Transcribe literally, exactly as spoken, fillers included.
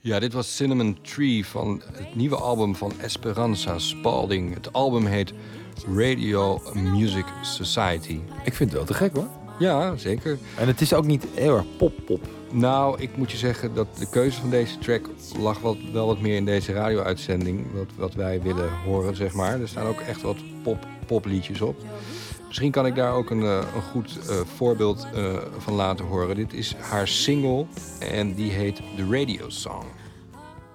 Ja, dit was Cinnamon Tree van het nieuwe album van Esperanza Spalding. Het album heet Radio Music Society. Ik vind het wel te gek, hoor. Ja, zeker. En het is ook niet heel erg pop-pop. Nou, ik moet je zeggen dat de keuze van deze track lag wat, wel wat meer in deze radio-uitzending. Wat, wat wij willen horen, zeg maar. Er staan ook echt wat pop, popliedjes op. Misschien kan ik daar ook een, een goed uh, voorbeeld uh, van laten horen. Dit is haar single en die heet The Radio Song.